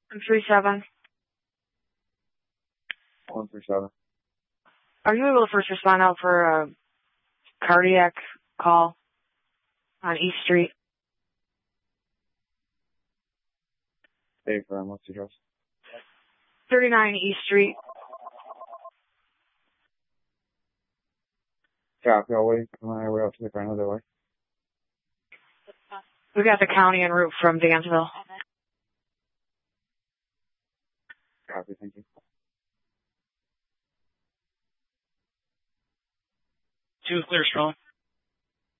137. 137. Are you able to first respond out for a cardiac call on East Street? Hey, firm, what's the address? 39 East Street. Copy, I'll wait on my way out to the ground other way. We got the county en route from Dansville. Copy, thank you. 2 clear strong.